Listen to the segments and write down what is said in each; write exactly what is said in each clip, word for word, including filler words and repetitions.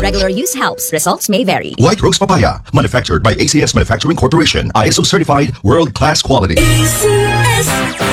Regular use helps. Results may vary. White Rose Papaya, manufactured by A C S Manufacturing Corporation, I S O certified, world-class quality. A C S.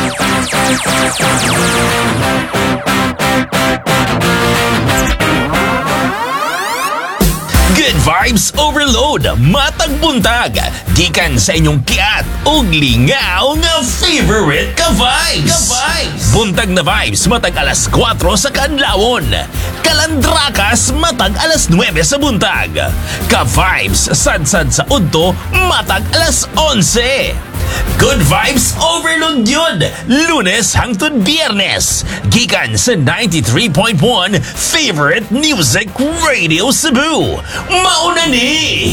Good vibes overload, matag buntag, gikan sa inyong kiat ug lingaw nga favorite ka vibes. Ka vibes. Buntag na vibes matag alas kwatro sa kadlawon. Kalandrakas matag alas nuwebe sa buntag. Ka vibes sad-sad sa udto matag alas onse. Good vibes overload yun, Lunes hangtod Biyernes, gikan sa ninety-three point one Favorite Music Radio Cebu. Mauna ni!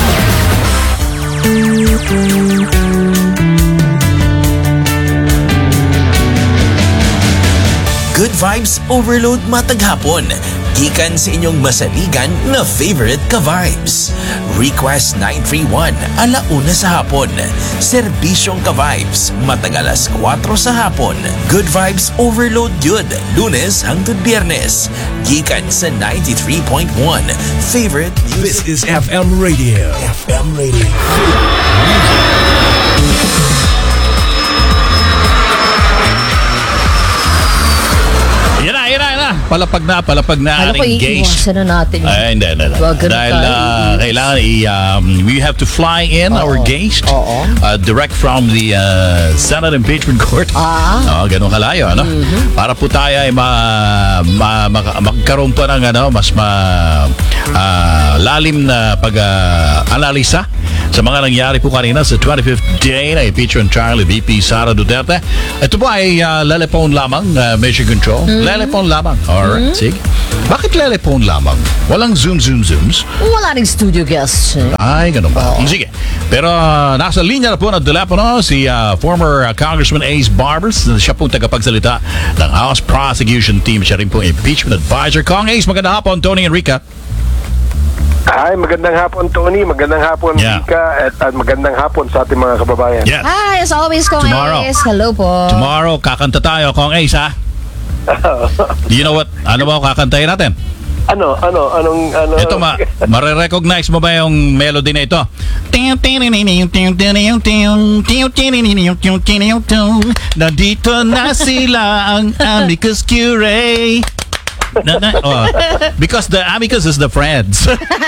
Good vibes overload matag hapon, gikan sa inyong masaligan na favorite ka-vibes. Request nine three one alauna sa hapon. Serbisyong ka-vibes matag alas kwatro sa hapon. Good vibes overload yun, Lunes hangtod Biyernes, gikan sa ninety-three point one Favorite Music. This is F M Radio. F M Radio. Yan na, yan na, yan na. Palapag na, palapag na. Ano ko Engaged. iiwasan na natin? Ay, hindi, hindi. hindi. Wag ganun Dahil tayo. uh, kailangan, i, um, we have to fly in Oo. our guest. Oo. Uh, direct from the uh, Senate Impeachment Court. Ah. Oh, ganun kalayo, ano? Mm-hmm. Para po tayo ay ma, ma, ma, magkaroon pa ng ano, mas ma, uh, lalim na pag-analisa sa mga nangyari po kanina sa twenty-fifth day na impeachment trial ni V P Sara Duterte. Ito po ay uh, lelepone lamang, uh, mission control. Mm-hmm. Lelepone lamang. Alright, sige. Bakit lelepone lamang? Walang zoom, zoom, zooms? Wala ring studio guest. eh. Ay, ganun ba? Sige. Pero uh, nasa linya na po ng telepono si uh, former uh, Congressman Ace Barbers. Siya po tagapagsalita ng House Prosecution Team. Siya rin po impeachment advisor. Kong Ace, magandang hapon. Tony Enrica. Hi, magandang hapon Tony, magandang hapon Yeah. Vika, at, at magandang hapon sa ating mga kababayan. Yes. Hi, as always, Kong Tomorrow. Ace. Hello po. Tomorrow, kakanta tayo, Kong Ace, ha? Do you know what? Ano ba ang kakantahin natin? Ano, ano, anong, ano? Ito, ma marirecognize mo ba yung melody na ito? Nandito na sila ang amicus curiae. Na, na, oh, because the amicus is the Friends.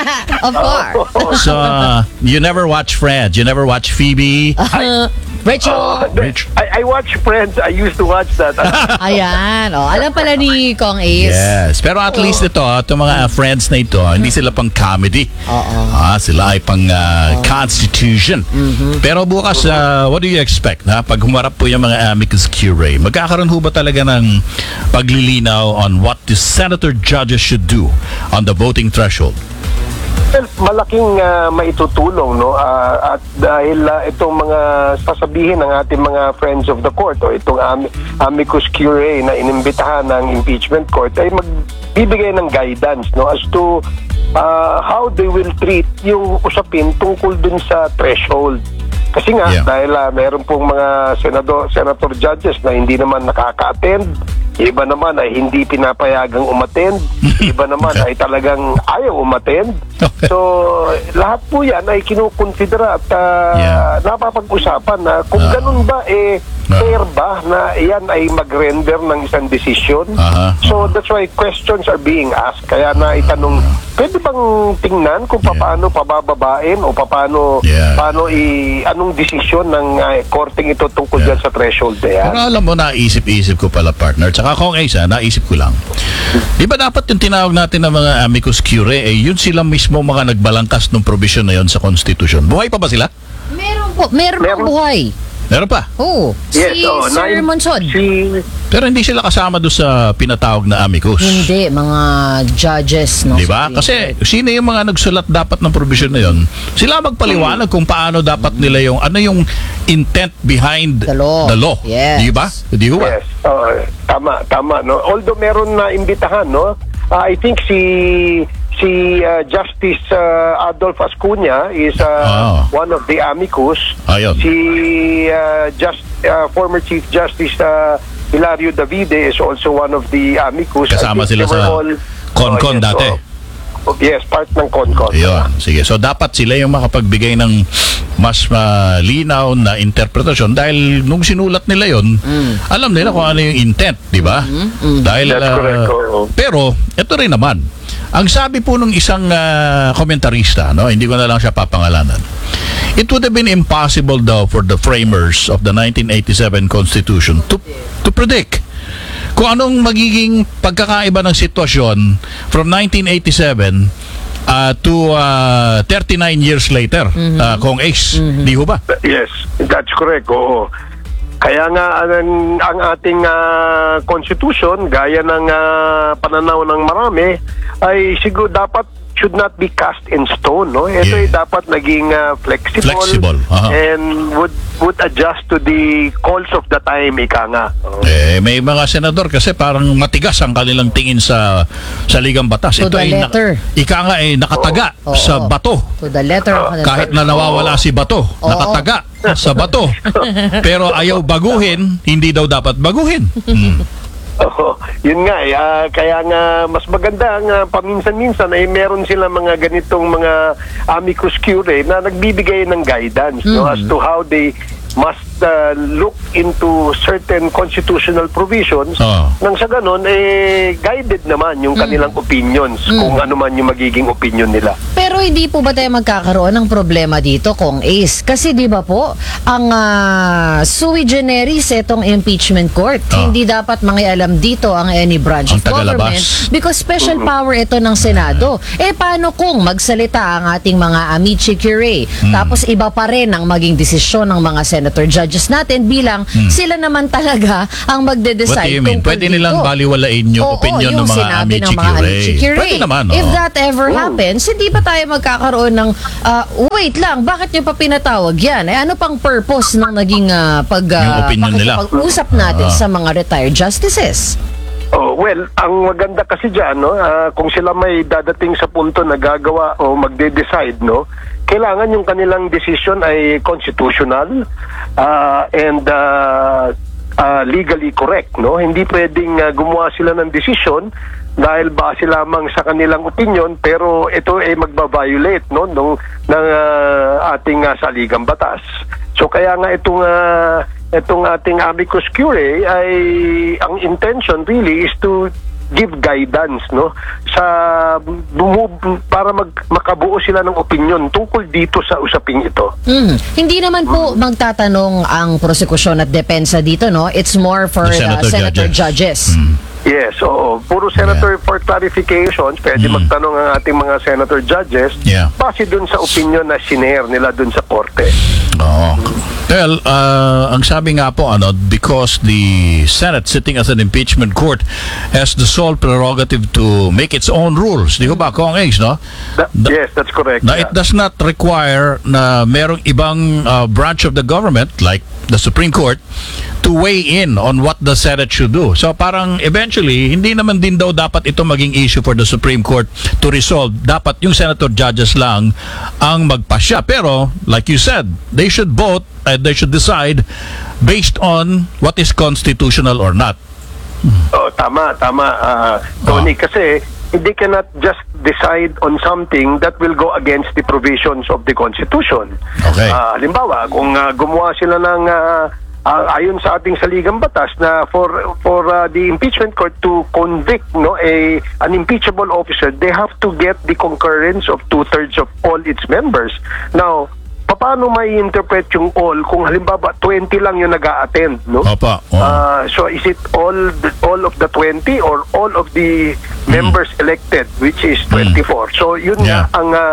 Of course. So, uh, you never watch Friends. You never watch Phoebe. Uh, Rachel. Rich. I, I watch Friends, I used to watch that. Ayan. Oh, alam pala ni Kong Ace. Yes. Pero at least ito, itong mga uh, friends na ito, hindi sila pang comedy. Oo. Ah, sila ay pang uh, constitution. Pero bukas, uh, what do you expect? Ha? Pag humarap po yung mga amicus curiae, magkakaroon ho ba talaga ng paglilinaw on what the senator judges should do on the voting threshold? Well, malaking uh, maitutulong, no? Uh, at dahil uh, itong mga sasabihin ng ating mga friends of the court o itong am- amicus curiae na inimbitahan ng impeachment court ay magbibigay ng guidance, no, as to uh, how they will treat yung usapin tungkol dun sa threshold. Kasi nga, Yeah. dahil uh, meron pong mga senador, senator judges na hindi naman nakaka-attend, iba naman ay hindi pinapayagang umattend, iba naman Okay. ay talagang ayaw umattend. Okay. So, lahat po yan ay kinukonsidera at uh, Yeah. napapag-usapan na kung Ah. ganun ba, eh, Ah. fair ba na yan ay mag-render ng isang desisyon? Aha. So, that's why questions are being asked. Kaya na itanong, pwede bang tingnan kung Yeah. paano pabababain o paano, Yeah. paano i, anong desisyon ng uh, korteng ito tungkol Yeah. dyan sa threshold na yan? Pero alam mo, naisip-isip ko pala, partner. Tsaka Kong Ace, ha, naisip ko lang. Di ba dapat yung tinawag natin ng mga amicus curiae, eh, yun sila mismo mga nagbalangkas ng provision na yun sa Constitution. Buhay pa ba sila? Meron po. Meron pang Meron. buhay. Meron pa. Oh, Yes, si oh, Sir na- Monsod. Si, Pero hindi sila kasama doon sa pinatawag na amicus. Hindi, mga judges, no? Di ba? Supreme Kasi sino yung mga nagsulat dapat ng provision na yun? Sila magpaliwanag kung paano dapat nila yung, ano yung intent behind The law. The law. Yes. Di ba? Di ba? yes, oh, tama, tama. No? Although meron na imbitahan, no? Uh, I think si si uh, Justice uh, Adolf Ascuna is uh, Ah. one of the amicus. Ayun. Si uh, just uh, former Chief Justice uh, Hilario Davide is also one of the amicus. Kasama I think sila they were sa all- Concon Oh, yes, dati. oh. yes, part ng CONCON. Ayun, sige. So dapat sila yung makapagbigay ng mas malinaw na interpretasyon dahil nung sinulat nila yon, alam nila kung ano yung intent, di ba? Dahil That's ah, correct, oo. pero ito rin naman. Ang sabi po nung isang ah, komentarista, no, hindi ko na lang siya papangalanan. It would have been impossible daw for the framers of the nineteen eighty-seven Constitution to to predict kung anong magiging pagkakaiba ng sitwasyon from nineteen eighty-seven uh, to uh, thirty-nine years later, uh, Kong Ace. Di ho ba? Yes, that's correct. Oo. Kaya nga ang, ang ating ah, constitution, gaya ng ah, pananaw ng marami, ay siguro dapat should not be cast in stone, no? Ito Yeah. ay dapat naging ah, flexible, Flexible, aha. and would would adjust to the calls of the time, ika nga. Oo. Eh, may mga senador kasi parang matigas ang kanilang tingin sa sa ligang batas. To the ay letter. ika nga eh nakataga Oo. sa bato. To the letter of the Kahit na nawawala si bato, nakataga sa bato. Pero ayaw baguhin, hindi daw dapat baguhin. Hmm. Oo, yun nga eh. Ah, kaya nga mas maganda nga paminsan-minsan ay meron sila mga ganitong mga amicus curiae na nagbibigay ng guidance, no, as to how they must uh, look into certain constitutional provisions. Oo. Nang sa ganun eh guided naman yung kanilang opinions kung ano man yung magiging opinion nila. Pero hindi po ba tayo magkakaroon ng problema dito, Kong Ace? Kasi di ba po, ang ah, sui generis itong impeachment court. Oh. Hindi dapat mangialam dito ang any branch Ang of government tagalabas. because special power ito ng Senado. Eh paano kung magsalita ang ating mga amici curiae, tapos iba pa rin ang maging desisyon ng mga senator judges natin bilang sila naman talaga ang What do magde-decide you mean? tungkol Pwede dito. nilang baliwalain yung Oo, opinion yung ng mga sinabi ng amici mga amici curiae. curiae. Pwede naman, If oo. that ever happens, hindi ba tayo magkakaroon ng ah, wait lang, bakit nyo pa pinatawag yan? Eh ano pang purpose ng naging ah, pag ah, Yung opinion nila. pakikipag-usap natin Ah. sa mga retired justices? Oh, well, ang maganda kasi diyan, no, ah, kung sila may dadating sa punto na gagawa o magde-decide, no, kailangan yung kanilang decision ay constitutional ah, and ah, ah, legally correct, no. Hindi pwedeng ah, gumawa sila ng decision dahil base lamang sa kanilang opinion, pero ito ay magba-violate, no, ng ng ah, ating ah, saligang batas. So kaya nga itong ah, itong ating amicus curiae ay ang intention really is to give guidance, no, sa bumu- para mag, makabuo sila ng opinion tungkol dito sa usaping ito. Hmm. Hindi naman po magtatanong ang prosekusyon at depensa dito, no? It's more for The the senator senator, judges. judges. Yes, oo. Puro senator for clarifications, pwede magtanong ang ating mga senator judges Yeah. base dun sa opinion na sinare nila dun sa korte. Oo. Well, uh, ang sabi nga po, ano, because the Senate sitting as an impeachment court has the sole prerogative to make its own rules. Di ko ba, Kong Ace, no? That- Da- yes, that's correct. Na yeah. it does not require na merong ibang uh, branch of the government like the Supreme Court to weigh in on what the Senate should do. So parang eventually, hindi naman din daw dapat ito maging issue for the Supreme Court to resolve. Dapat yung senator judges lang ang magpasya. Pero, like you said, they should vote and they should decide based on what is constitutional or not. Oh, tama, tama, ah, Tony. Kasi they cannot just decide on something that will go against the provisions of the Constitution. Okay. Ah, halimbawa, kung ah, gumawa sila ng ah, ah, ayon sa ating saligang batas na for for ah, the impeachment court to convict, no, a an impeachable officer, they have to get the concurrence of two-thirds of all its members. Now, paano may interpret yung all kung halimbawa twenty lang yung nag-a-attend, no? Opa. Oo. Ah, so is it all the, all of the twenty or all of the members elected, which is twenty-four? So yun Yeah. nga ang ah,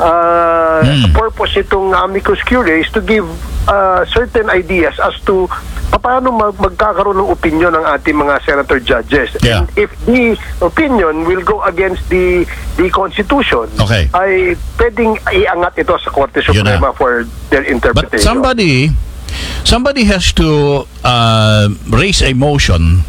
ah, Mm. purpose itong amicus curiae is to give ah, certain ideas as to paano mag magkakaroon ng opinion ng ating mga senator judges. Yeah. And if the opinion will go against the the Constitution, Okay. ay pwedeng iangat ito sa Korte Yun na. Suprema for their But interpretation. somebody somebody has to uh, raise a motion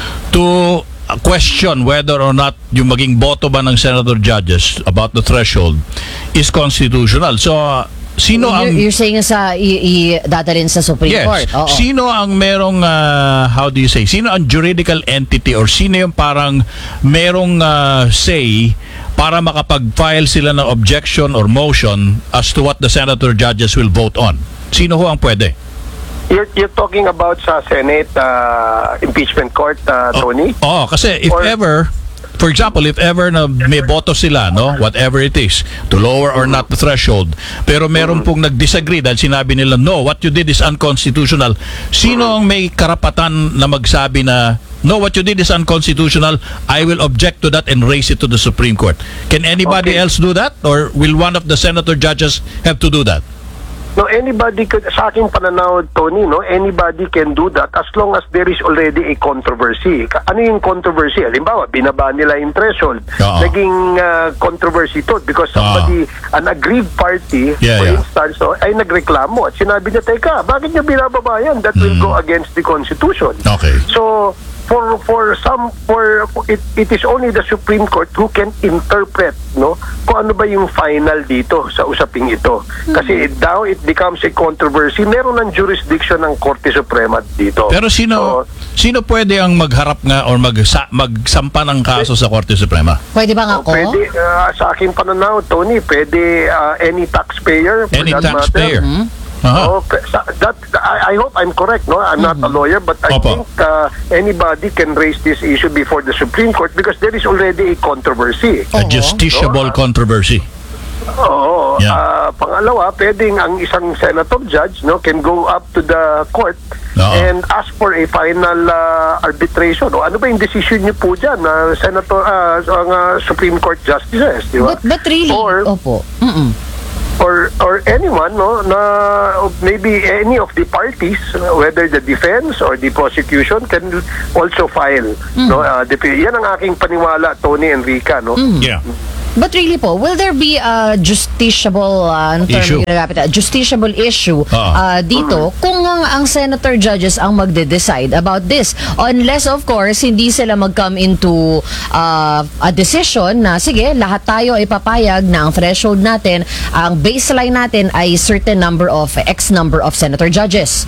to question whether or not yung maging boto ba ng senator judges about the threshold is constitutional. So, uh, sino ang... You're, you're saying sa i, i dadalhin sa Supreme Yes. Court. Oo. Sino ang merong, uh, how do you say, sino ang juridical entity or sino yung parang merong uh, say para makapag-file sila ng objection or motion as to what the senator judges will vote on? Sino ho ang pwede? You're, you're talking about sa Senate uh, impeachment court, uh, Tony? Oo, kasi if Or- ever, for example, if ever na may boto sila, no, whatever it is, to lower or not the threshold, pero meron pong nag-disagree dahil sinabi nila, no, what you did is unconstitutional. Sino ang may karapatan na magsabi na, no, what you did is unconstitutional, I will object to that and raise it to the Supreme Court? Can anybody Okay. else do that? Or will one of the senator judges have to do that? No, anybody could, sa aking pananaw, Tony, no, anybody can do that as long as there is already a controversy. Ka- Ano yung controversy? Halimbawa, binaba nila yung threshold. Oo. Naging uh, controversy to because somebody, an aggrieved party, Yeah, for yeah. instance, no, ay nagreklamo at sinabi niya, teka, bakit niya binababa yan? That will go against the Constitution. Okay. So, for for some for it, it is only the Supreme Court who can interpret, no, kung ano ba yung final dito sa usaping ito. Kasi it, now it becomes a controversy. Meron ng jurisdiction ng Korte Suprema dito. Pero sino So, sino pwede ang magharap nga or magsa, magsampa ng kaso sa Korte Suprema? Pwede bang ako? pwede, uh, sa aking pananaw, Tony, pwede uh, any taxpayer. for Any that taxpayer? matter. Aha. Okay, sa- that I, I hope I'm correct, no? I'm not a lawyer, but I Opo. think uh, anybody can raise this issue before the Supreme Court because there is already a controversy. A justiciable controversy. Oo. Yeah. Ah, pangalawa, pwedeng ang isang senator judge, no, can go up to the court Oo. and ask for a final uh, arbitration. O ano ba yung decision niyo po dyan, na senator, uh, ang uh, Supreme Court justices, di ba? But, but really, Or, opo. Mm-mm. or or anyone, no, na maybe any of the parties, whether the defense or the prosecution, can also file, no. Uh, dep- yan ang aking paniwala, Tony and Rica, no. Yeah. But really po, will there be a justiciable uh, ano term Issue. yung ginagamit? A justiciable issue Ah. uh, dito kung ang, ang senator judges ang magde-decide about this? Unless of course, hindi sila mag-come into uh, a decision na sige, lahat tayo ay papayag na ang threshold natin, ang baseline natin ay certain number of, X number of senator judges.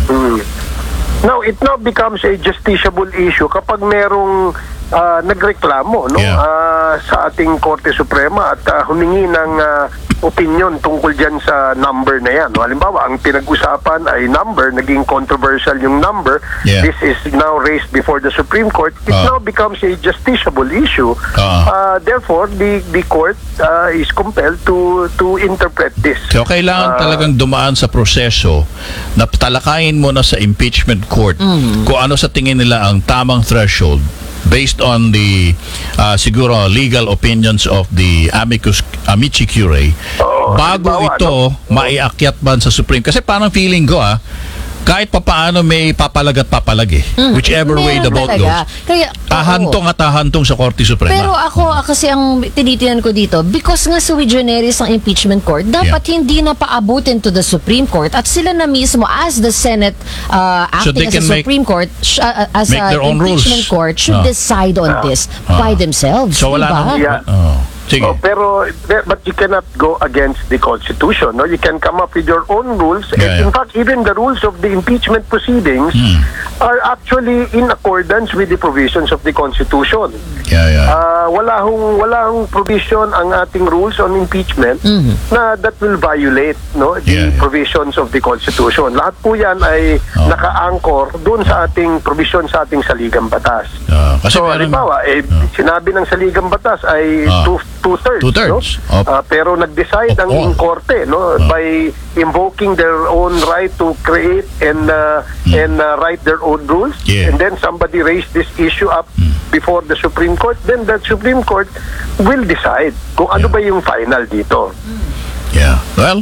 Now, it now becomes a justiciable issue kapag merong uh, nagreklamo, no, Yeah. uh, sa ating Korte Suprema at uh, humingi ng uh, opinion tungkol dyan sa number na yan. No? Halimbawa, ang pinag-usapan ay number, naging controversial yung number. Yeah. This is now raised before the Supreme Court. It Ah. now becomes a justiciable issue. Ah. Uh, therefore, the the court uh, is compelled to to interpret this. So kailangan Ah. talagang dumaan sa proseso na talakayin mo na sa impeachment court kung ano sa tingin nila ang tamang threshold based on the uh, siguro legal opinions of the amicus amici curiae Oo, bago halimbawa, ito maiakyat man sa Supreme, kasi parang feeling ko ah kahit papaano may papalag at papalag eh. Whichever way the Meron vote talaga. goes. Kaya, oo. Ahantong at ahantong sa Korte Suprema. Pero ako, ah, kasi ang tinitinan ko dito, because nga sui generis ang impeachment court, dapat hindi na paabutin to the Supreme Court at sila na mismo as the Senate uh, So they acting as can a make- Supreme Court, sh- uh, as make a their own impeachment rules. court should Ah. decide on this by themselves. So wala diba? nang... Yeah. Oh. Sige. Oh, pero but you cannot go against the Constitution. No, you can come up with your own rules. Yeah, and in yeah. fact, even the rules of the impeachment proceedings are actually in accordance with the provisions of the Constitution. Yeah, yeah. Uh, wala hong wala hong provision ang ating rules on impeachment na that will violate, no, the Yeah, yeah. provisions of the Constitution. Lahat po yan ay Oh. naka-anchor doon sa ating provision sa ating saligang batas. Ah, kasi so, meron- halimbawa, eh, sinabi ng saligang batas ay Ah. two, two-thirds. Two-thirds. No? Of- Ah, pero nag-decide of ang all. in korte, no, by invoking their own right to create and uh, and uh, write their own rules. Yeah. And then somebody raised this issue up before the Supreme Court. Then the Supreme Court will decide kung ano Yeah. ba yung final dito. Yeah. Well,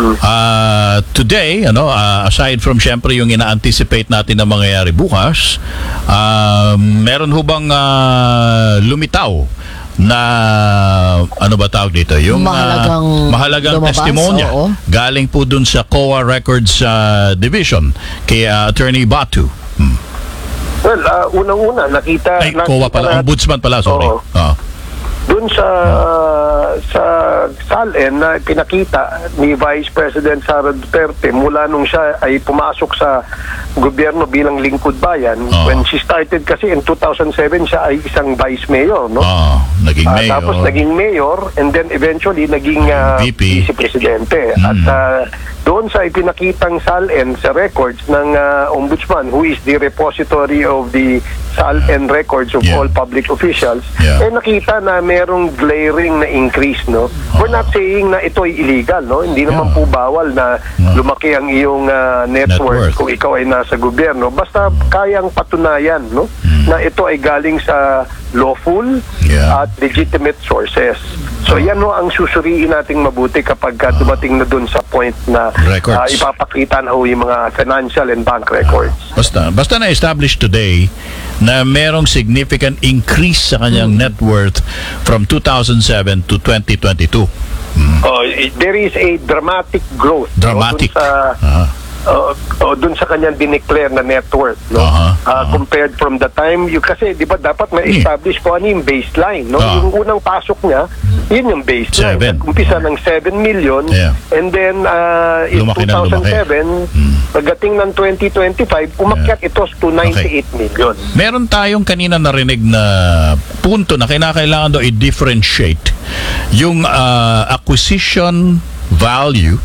uh, today, ano, uh, aside from syempre yung ina-anticipate natin na mangyayari bukas, uh, meron ho bang uh, lumitaw na ano ba tawag dito? Yung uh, Mahalagang mahalagang lumabas, testimonya oo. galing po dun sa C O A Records uh, Division kay uh, Attorney Batu. Hmm. Well, uh, unang-una, nakita... Ay, C O A nakita pala, natin- Ombudsman pala, sorry. Oo. Ah. Doon sa sa SALN na pinakita ni Vice President Sara Duterte mula nung siya ay pumasok sa gobyerno bilang lingkod bayan. Oh. When she started kasi in two thousand seven, siya ay isang vice mayor, no? Oh, naging Ah, mayor. tapos naging mayor and then eventually naging ah, V P. vice-presidente. Mm. At ah, doon sa ipinakitang SALN sa records ng ah, ombudsman, who is the repository of the SALN records of Yeah. all public officials, Yeah. eh nakita na merong glaring na increase, no? We're not saying na ito ay illegal, no? Hindi naman Yeah. po bawal na Yeah. lumaki ang iyong ah, net, Net worth worth. kung ikaw ay nasa gobyerno. Basta kayang patunayan, no? Na ito ay galing sa lawful Yeah. at legitimate sources. So yan no ang susuriin nating mabuti kapag uh, dumating na dun sa point na Records. uh, ipapakita na ho yung mga financial and bank records. Basta, basta na-establish today na merong significant increase sa kanyang net worth from two thousand seven to twenty twenty-two. Oh, it- there is a dramatic growth. no, Dramatic. dun sa, Ah. uh, oh, dun sa kanyang dineclare na net worth. No? Aha, Uh, aha. compared from the time, you, kasi di ba dapat ma-establish ko ano yung baseline. No? Ah. Yung unang pasok niya, yun yung baseline. Seven. Nag-umpisa ng seven million Yeah. and then uh, in Lumaki two ng thousand lumaki. seven, pagdating ng twenty twenty-five, umakyat ito to ninety-eight million. Meron tayong kanina narinig na punto na kinakailangan daw i-differentiate yung ah, acquisition value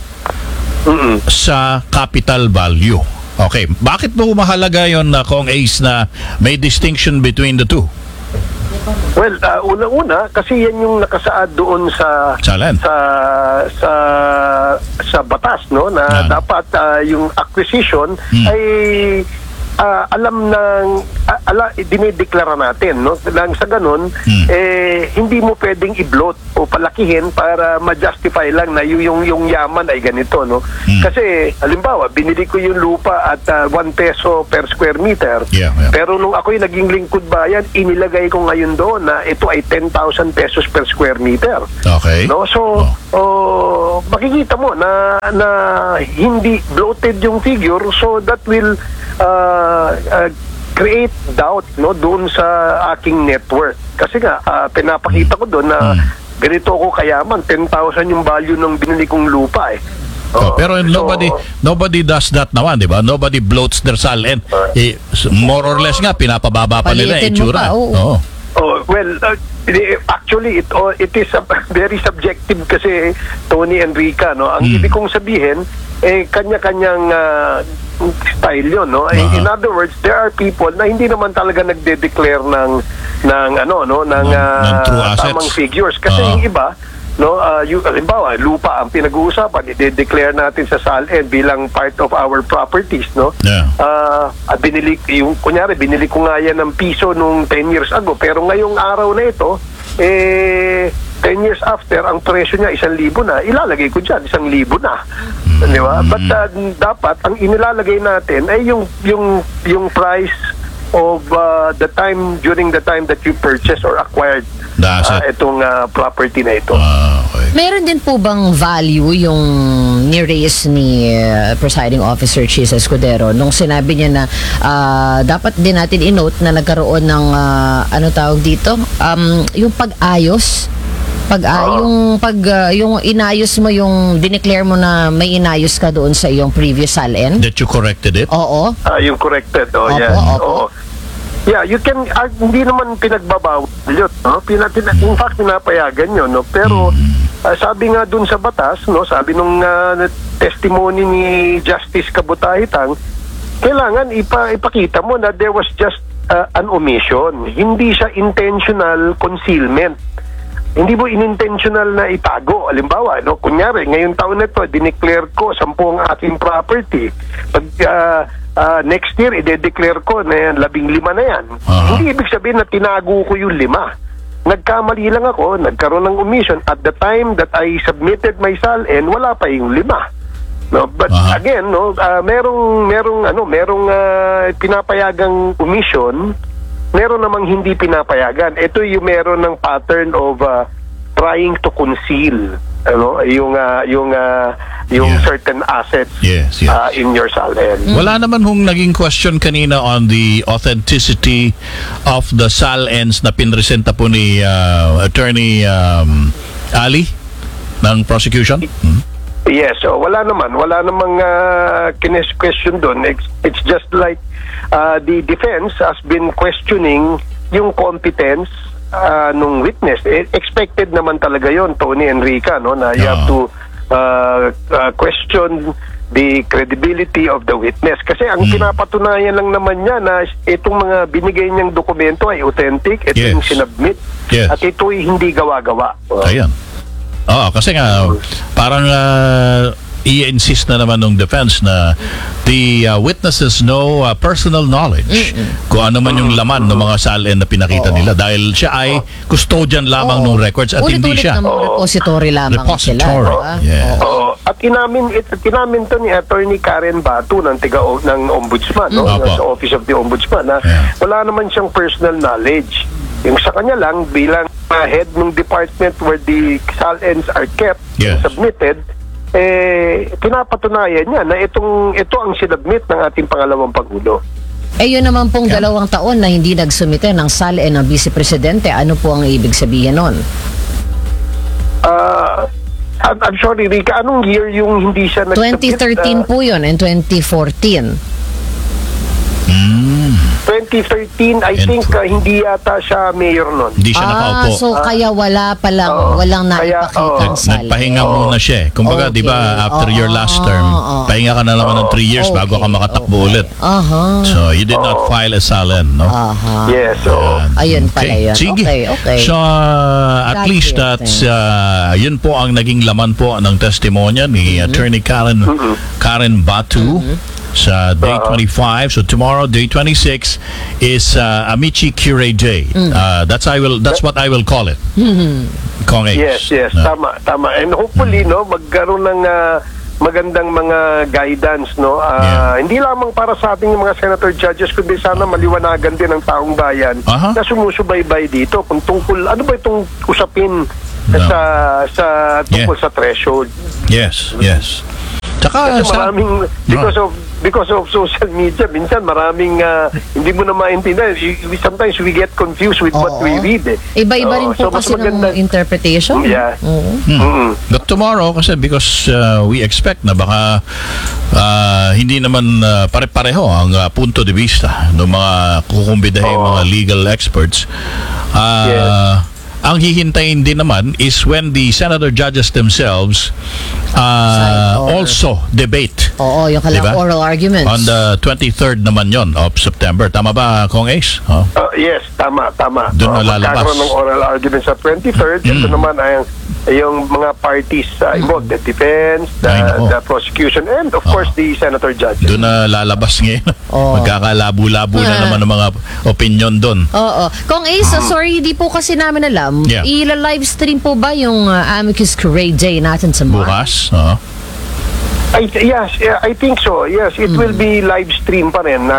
sa capital value. Okay, bakit mo mahalaga yon na Kong Ace na may distinction between the two? Well, uh, una-una kasi yan yung nakasaad doon sa Salan. sa sa sa batas, no, na Ah. dapat uh, yung acquisition Hmm. ay uh, alam ng uh, ala dinideklara natin, no, lang sa ganun Hmm. eh hindi mo pwedeng i-bloat o palakihin para ma-justify lang na yung yung, yung yaman ay ganito, no. Hmm. Kasi halimbawa binili ko yung lupa at uh, one peso per square meter. Yeah, yeah. Pero nung ako'y naging lingkod bayan, inilagay ko ngayon doon na ito ay ten thousand pesos per square meter. Okay. No? So, oh, makikita mo na na hindi bloated yung figure, so that will uh, uh, create doubt, no, doon sa aking net worth. Kasi nga uh, pinapakita ko doon na ganito ako kayaman, ten thousand yung value ng binili kong lupa eh. Oh, Oh, pero so- nobody nobody does that naman, di ba? Nobody bloats their SALN. Eh, more or less nga pinapababa pa nila Palitin mo itsura. pa, oo. Oo. Oh, well, uh, actually, it oh, it is uh, very subjective kasi, Tony and Rica, no? Ang Hmm. ibig kong sabihin, eh, kanya-kanyang uh, style yun, no? Eh, Aha. In other words, there are people na hindi naman talaga nagde-declare ng, ng ano, no? Ng, Ng- ng uh, true assets. tamang figures. Kasi Aha. yung iba, no, uh, yung, halimbawa, lupa ang pinag-uusapan, i-declare natin sa SALN bilang part of our properties, no? Yeah. Ah, ah, binili yung kunyari binili ko nga yan ng piso nung ten years ago, pero ngayong araw na ito eh ten years after ang presyo niya isang libo na, ilalagay ko diyan isang libo na, di ba? But ah, dapat ang inilalagay natin ay yung yung yung price of uh, the time during the time that you purchase or acquired The ah, asset. itong ah, property na ito. Ah, okay. Meron din po bang value yung ni-raise ni uh, presiding officer Chis Escudero nung sinabi niya na ah, dapat din natin i-note na nagkaroon ng ah, ano tawag dito? Um, yung pag-ayos pag ah, yung pag ah, yung inayos mo yung dineclare mo na may inayos ka doon sa iyong previous SALN? That you corrected it? Oo. Ah, yung corrected, oh, Opo, yeah. opo. Oo. Yeah, you can, ah, hindi naman pinagbabawal yun, no? Pina, pina, in fact, pinapayagan yun, no? Pero, ah, sabi nga dun sa batas, no? Sabi nung ah, testimony ni Justice Kabutahitang, kailangan ipa, ipakita mo na there was just ah, an omission. Hindi siya intentional concealment. Hindi mo inintentional na itago. Halimbawa, no, kunyari, ngayong taon na ito, dineclare ko sampu ang aking property. Pag ah, ah, next year, ide-declare ko na yan, labing lima na yan. Aha. Hindi ibig sabihin na tinago ko yung lima. Nagkamali lang ako, nagkaroon ng omission. At the time that I submitted my SALN, wala pa yung lima. No, but Aha. again, no, ah, merong merong ano, merong ah, pinapayagang omission, meron namang hindi pinapayagan. Ito yung meron ng pattern of uh, trying to conceal ano yung uh, yung uh, yung Yeah. certain assets Yes, yes. uh, in your SALN. Wala naman hong naging question kanina on the authenticity of the SALNs na pinresenta po ni uh, Attorney um, Ali ng prosecution? Hmm. Yes, so wala naman. Wala namang uh, kines-question doon. It's, it's just like uh, the defense has been questioning yung competence uh, nung witness. E- expected naman talaga yon, Tony Enrica, no, na you Ah. have to uh, uh, question the credibility of the witness. Kasi ang Hmm. pinapatunayan lang naman niya na itong mga binigay niyang dokumento ay authentic, ito Yes. yung sinubmit, Yes. at ito'y hindi gawa-gawa. Ayan. Oo, kasi nga, parang uh, i-insist na naman ng defense na the uh, witnesses know uh, personal knowledge kung ano man yung laman ng mga salin na pinakita nila dahil siya ay custodian lamang ng records at hindi Ulit-ulit siya. na mga repository lamang Repository. sila. Diba? Yeah. Oo. At inamin it, inamin to ni Attorney Karen Batu ng tiga ng Ombudsman, no? Opo. Sa Office of the Ombudsman, na Yeah. wala naman siyang personal knowledge. Yung sa kanya lang bilang uh, head ng department where the SALNs are kept Yes. and submitted, eh pinapatunayan niya na itong ito ang sinubmit ng ating pangalawang pangulo. Eh yun naman pong dalawang taon na hindi nagsumite ng S A L N ng Vice Presidente. Ano po ang ibig sabihin nun? Uh, I'm, I'm sorry, Rika, anong year yung hindi siya nag-submit? twenty thirteen Uh, po yun and twenty fourteen. twenty thirteen, I And- think uh, hindi yata siya mayor nun. Hindi siya Ah, nakaupo. so kaya wala palang, Oo. walang Kaya, naipakita oo. ang S A L N. Nagpahinga muna siya eh. Kumbaga, Okay. di ba, after your last Oo, term, oo. pahinga ka na naman ng three years bago ka Okay, makatakbo okay. ulit. Aha. So, you did not file a salin, no? Aha. Yes, so Ayun pala yun. Sige. Okay, okay. So, uh, at Got least you. that's, uh, yun po ang naging laman po ng testimonya ni Mm-hmm. Attorney Karen Karen Batu sa day twenty-five. So tomorrow, day twenty-six, is uh, Amici Cure Day. Mm. Uh, that's I will. That's what I will call it. Kong H. yes, yes, Uh, tama, tama. And hopefully, no, magkaroon ng uh, magandang mga guidance, no. Uh, Yeah. Hindi lamang para sa ating mga senator judges, kundi sana maliwanagan din ng taong bayan Aha. na sumusubaybay dito kung tungkol ano ba itong usapin No. sa sa tungkol Yeah. sa threshold. Yes, yes. Tsaka, Kasi sa- maraming because of because of social media, minsan maraming uh, hindi mo na maintindihan. Y- y- Sometimes we get confused with what Oo. we read. Eh. Iba-iba rin Oo, po so mas kasi ng maganda- interpretation. Yeah. Oo. Mm-mm. But tomorrow, kasi because uh, we expect na baka uh, hindi naman uh, pare-pareho ang uh, punto de vista ng mga kukumbidahin Oo. mga legal experts. Uh, Yes. Ang hihintayin din naman is when the senator judges themselves uh, Side or- also debate. Oo, yung kalang Diba? oral arguments. On the twenty-third naman yon of September. Tama ba, Kong Ace? Oh. Uh, yes, tama, tama. Doon Uh, na lalabas. magkakaroon ng oral argument sa twenty-third. Ito Mm. naman ay ang- yung mga parties uh, involved, the defense, the, Ay, nako. the prosecution, and of course the senator judges. Doon na lalabas ngayon. Oo. Magkakalabo-labo na Ah. naman ng mga opinion doon. Oo. Kung Ace, uh, sorry, di po kasi namin alam. Yeah. Ila-livestream po ba yung uh, Amicus Cure Day natin sa March? Bukas. Oo. I, yes, yeah, I think so. Yes, it will Mm. be live stream pa rin na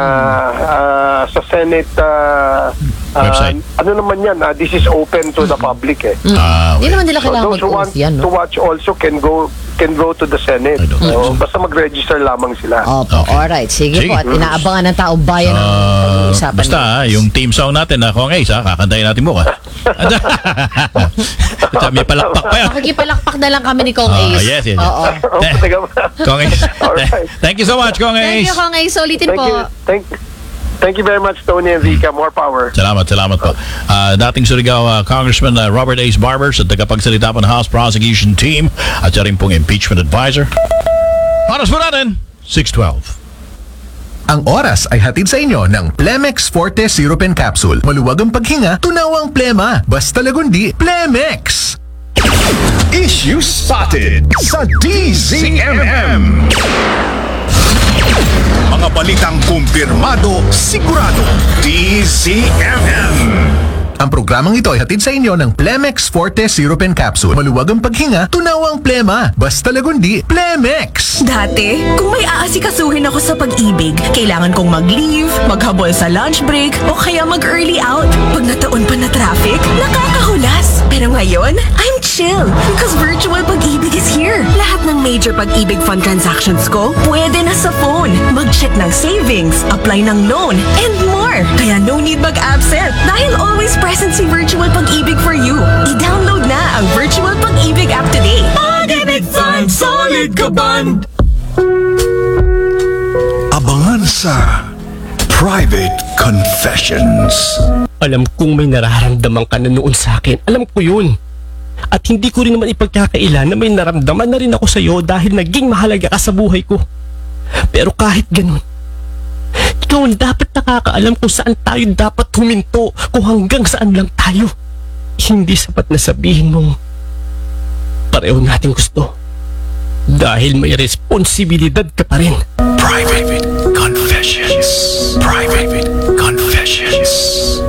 uh, sa Senate uh, uh, Website. ano naman yan, uh, this is open to the public eh. Ah, Hindi okay. naman nila So kailangan those who want mag-oath yan, to no? watch also can go can go to the Senate. I don't So, think so. basta mag-register lamang sila. Opo, Okay. alright. Sige, Sige. po. At inaabangan ng taong bayan ang Ah, pag-uusapan basta nila. ah, yung team song natin na Kong Ace, ha, kakantayin natin bukas. May palakpak pa yan. Makikipalakpak na lang kami ni Kong Ah, Ace. yes, yes, yes. Oo. Oh, teka ba? Kong Ace. Alright. Thank you so much, Kong Thank Ace. you, Kong Ace. Ulitin Thank po. you. Thank Thank you very much, Tony and Vika. More power. Salamat, salamat po. Ah, dating Surigao ah, Congressman ah, Robert Ace Barbers at tagapagsalita po ng House Prosecution Team at siya rin pong Impeachment Advisor. Paras po natin, six twelve. Ang oras ay hatid sa inyo ng Plemex Forte Syrup and Capsule. Maluwag ang paghinga, tunawang plema. Basta lagundi, Plemex! Issue spotted sa D Z M M. Mga balitang kumpirmado, sigurado. D Z M M. Ang programang ito ay hatid sa inyo ng Plemex Forte Syrup and Capsule. Maluwag ang paghinga, tunawang plema. Basta lagundi, Plemex! Dati, kung may aasikasuhin ako sa pag-ibig, kailangan kong mag-leave, maghabol sa lunch break, o kaya mag-early out. Pag nataon pa na traffic, nakakahulas. Pero ngayon, I'm chill because virtual pag-ibig is here. Lahat ng major pag-ibig fund transactions ko, pwede na sa phone. Mag-check ng savings, apply ng loan, and more. Kaya no need mag-absent dahil always present si Virtual Pag-ibig for you. I-download na ang Virtual Pag-ibig Band! Abangan sa Private Confessions. Alam kong may nararamdaman ka na noon sa akin. Alam ko yun. At hindi ko rin naman ipagkakaila na may naramdaman na rin ako sa iyo dahil naging mahalaga ka sa buhay ko. Pero kahit ganun, ikaw ang dapat nakakaalam kung saan tayo dapat huminto, kung hanggang saan lang tayo. Hindi sapat na sabihin mong pareho natin gusto. Dahil may responsibilidad ka pa rin. Private Confessions. Private Confessions.